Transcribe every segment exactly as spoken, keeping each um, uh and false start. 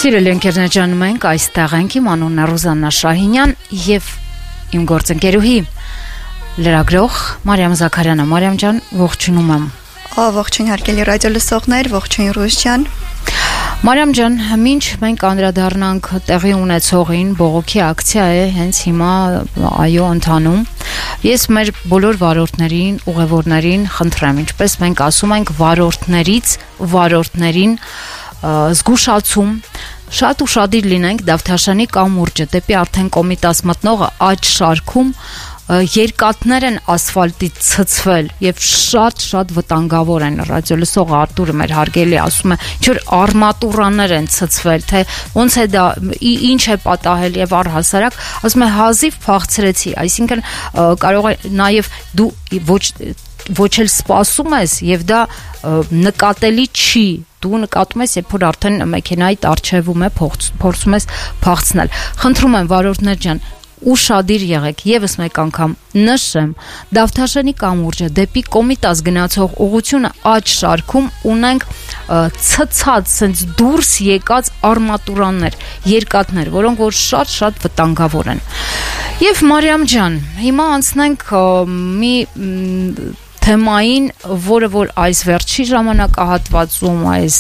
Սիրելի ընկերներ ջան, մենք այստեղ ենք, իմ անունն է Ռուզաննա Շահինյան եւ իմ գործընկերուհի լրագրող Մարիամ Զաքարյանը։ Մարիամ ջան, ողջունում եմ։ Ողջույն հարգելի ռադիո լսողներ, ողջույն Ռուզ ջան։ Մարիամ ջան, մինչ մենք անդրադառնանք տեղի ունեցողին, բողոքի ակցիա է հենց հիմա այո ընթանում։ Ես մեր բոլոր վարորդներին, ուղևորներին խնդրեմ, ինչպես մենք ասում ենք, վարորդներից վարորդներին զգուշացում, շատ ուշադիր լինենք Դավթաշանի կամուրջը դեպի արդեն Կոմիտաս մտնողը աջ շարքում երկաթներ են ասֆալտից ցցվել եւ շատ-շատ վտանգավոր են։ Ռադիոլսող Արտուրը մեր հարգելի ասում է, ինչ որ արմատուրաներ են ցցվել, թե ոնց է դա, ինչ է պատահել եւ առհասարակ ասում է հազիվ փախցրեցի, այսինքն կարող է նաեւ դու ոչ ոչ էլ սպասում ես եւ դա նկատելի չի, դու նկատում ես, երբ որ արդեն մեքենայիդ առջևում է, փորձում ես փախցնել։ Խնդրում եմ վարորդներ ջան, ուշադիր եղեք, եւս մեկ անգամ նշեմ, Դավթաշանի կամուրջը դեպի Կոմիտաս գնացող ուղղությունը աջ շարքում ունենք ցցած, սենց դուրս եկած արմատուրաններ, երկաթներ, որոնք որ շատ-շատ վտանգավոր են։ Եվ Մարիամ ջան, հիմա անցնենք մի թեմային, որը որ այս վերջի ժամանակահատվածում, այս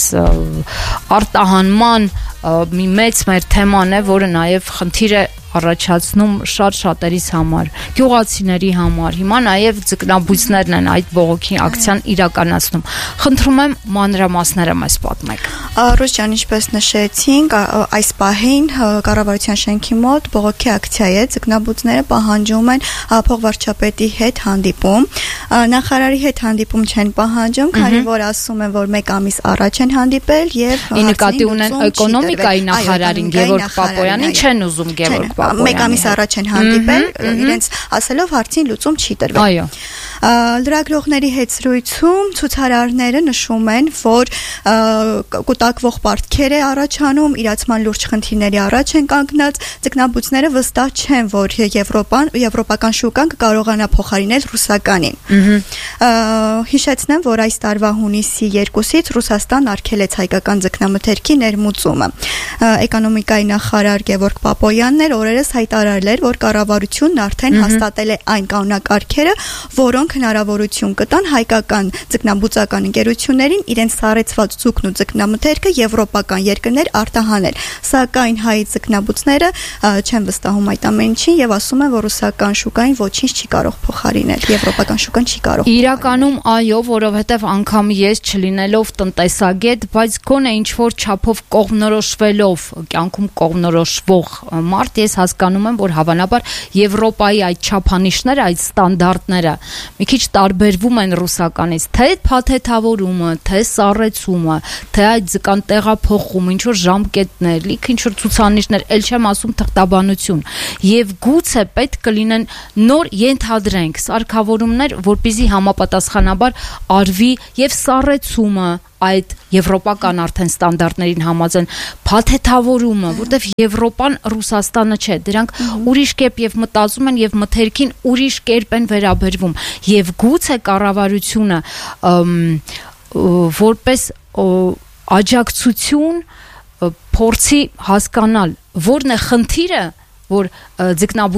արտահանման մի մեծ մեր թեման է, որը նաև խնդիր է առաջացնում շատ շատերիս համար, գյուղացիների համար, հիմա նաև ձկնաբույսներն են այդ բողոքի ակցիան իրականացնում։ Խնդրում եմ մանրամասները մեզ պատմեք։ Ռուզ ջան, ինչպես նշեցինք, այս պահին կառավարության շենքի մոտ բողոքի ակցիա է, ձկնաբույսները պահանջում են փոխվարչապետի հետ հանդիպում։ Նախարարի հետ հանդիպում չեն պահանջում, քանի որ ասում են, որ մեկ ամիս առաջ են հանդիպել եւ ի նկատի ունեն էկոնոմիկայի նախարարին Գևորգ Պապոյանին, չեն ուզում Գևորգ մեկ ամիս առաջ են հանդիպել, իրենց ասելով հարցին լուծում չի տրվել։ Այո։ Լրագրողների հետ զրույցում ցուցարարները նշում են, որ կուտակվող պարտքեր է առաջանում, իրացման լուրջ խնդիրների առաջ են կանգնած, ձկնաբույսները վստահ չեն, որ Եվրոպան, եվրոպական շուկան կկարողանա փոխարինել ռուսականին։ Հիշեցնեմ, որ այս տարվա հունիսի երկուսից Ռուսաստան արգելեց հայկական ձկնամթերքի ներմուծումը։ Էկոնոմիկայի նախարար Գևորգ Պապոյանն էր օրերս հայտարարել էր, որ կառավարությունն արդեն հաստատել է այն կանոնակարգերը, որոնք հնարավորություն կտան հայկական ձկնաբուծական ընկերություններին իրենց սառեցված ձուկն ու ձկնամթերքը եվրոպական երկրներ արտահանել։ Սակայն հայ ձկնաբուծները չեն վստահում այդ ամենին եւ ասում են, որ ռուսական շուկային ոչինչ չի կարող փոխարինել, եվրոպական շուկան չի կարող։ Իրականում այո, որովհետեւ անգամ ես չլինելով տնտեսագետ, բայց գոնե ինչ որ չափով կողմնորոշվելով, կյանքում կողմնորոշվող մարդ, ես հասկանում եմ, որ հավանաբար Եվրոպայի այդ չափանիշները, այդ ստանդարտները մի քիչ տարբերվում են ռուսականից, թե փաթեթավորումը, թե սառեցումը, թե այդ ձկան տեղափոխումը, ինչ որ ժամկետներ, լիք ինչ որ ցուցանիշներ, ել չեմ ասում թղթաբանություն, եւ գուցե պետք կլինեն նոր ենթադրենք, սարքավորումներ, որպեսզի համապատասխանաբար արվի եւ սառեցումը այդ եվրոպական արդեն ստանդարտներին համաձայն, փաթեթավորումը, որտեվ Եվրոպան Ռուսաստանը չէ, դրանք ուրիշ կերպ եւ մտածում են եւ մթերքին ուրիշ կերպ են վերաբերվում եւ գուցե կառավարությունը որպես աջակցություն փորձի հասկանալ, որն է խնդիրը, որ ձկնաբույսը